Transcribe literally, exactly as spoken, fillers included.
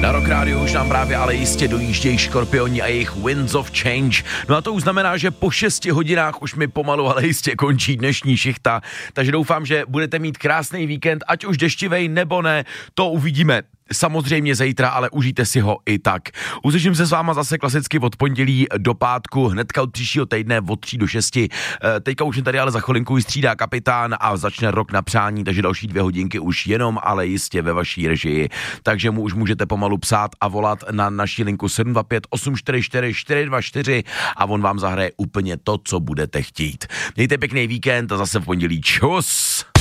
Na Rock Radio už nám právě ale jistě dojíždějí Škorpioni a jejich Winds of Change. No a to už znamená, že po šesti hodinách už mi pomalu ale jistě končí dnešní šichta, takže doufám, že budete mít krásný víkend, ať už deštivej nebo ne, to uvidíme. Samozřejmě zítra, ale užijte si ho i tak. Uslyším se s váma zase klasicky od pondělí do pátku, hnedka od příštího týdne od tří do šesti. Teďka už tady ale za chvilinku střídá kapitán a začne Rok na přání, takže další dvě hodinky už jenom, ale jistě ve vaší režii. Takže mu už můžete pomalu psát a volat na naši linku sedm dva pět osm čtyři čtyři čtyři dva čtyři a on vám zahraje úplně to, co budete chtít. Mějte pěkný víkend a zase v pondělí. Čus!